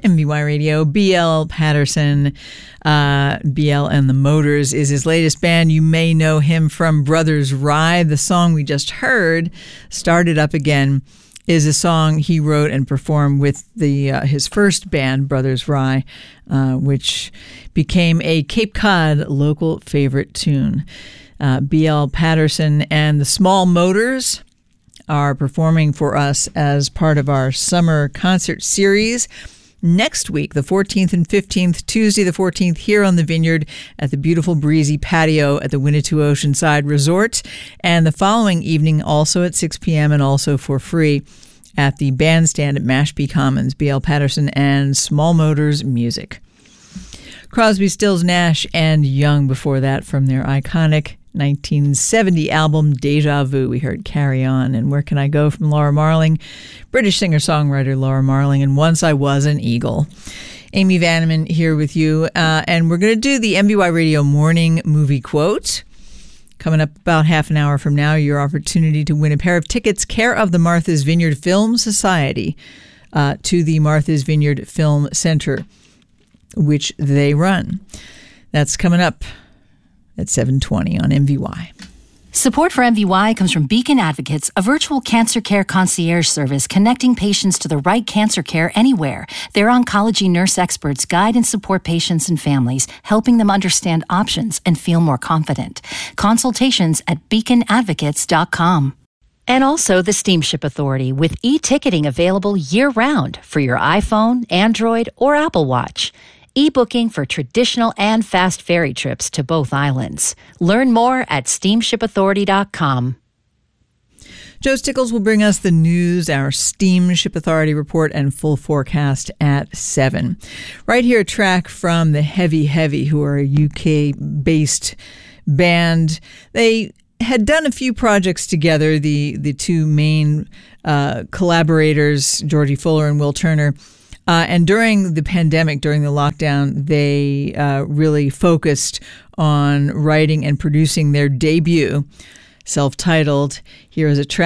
MBY Radio. BL Patterson, BL and the Motors is his latest band. You may know him from Brothers Rye. The song we just heard, Started Up Again, is a song he wrote and performed with his first band, Brothers Rye, which became a Cape Cod local favorite tune. B.L. Patterson and the Small Motors are performing for us as part of our summer concert series. Next week, the 14th and 15th, Tuesday the 14th, here on the Vineyard at the beautiful breezy patio at the Winnetou Oceanside Resort. And the following evening, also at 6 p.m. and also for free at the bandstand at Mashpee Commons, B.L. Patterson and Small Motors Music. Crosby, Stills, Nash, and Young before that from their iconic 1970 album Deja Vu. We heard Carry On and Where Can I Go from Laura Marling, British singer-songwriter Laura Marling, and Once I Was an Eagle. Amy Vanneman here with you, and we're going to do the MBY Radio Morning Movie Quote. Coming up about half an hour from now, your opportunity to win a pair of tickets, care of the Martha's Vineyard Film Society, to the Martha's Vineyard Film Center, which they run. That's coming up at 7:20 on MVY. Support for MVY comes from Beacon Advocates, a virtual cancer care concierge service connecting patients to the right cancer care anywhere. Their oncology nurse experts guide and support patients and families, helping them understand options and feel more confident. Consultations at beaconadvocates.com. And also the Steamship Authority, with e-ticketing available year-round for your iPhone, Android, or Apple Watch. E-booking for traditional and fast ferry trips to both islands. Learn more at steamshipauthority.com. Joe Stickles will bring us the news, our Steamship Authority report, and full forecast at 7. Right here, a track from the Heavy Heavy, who are a UK-based band. They had done a few projects together, the two main collaborators, Georgie Fuller and Will Turner. And during the pandemic, during the lockdown, they really focused on writing and producing their debut, self-titled. Here is a track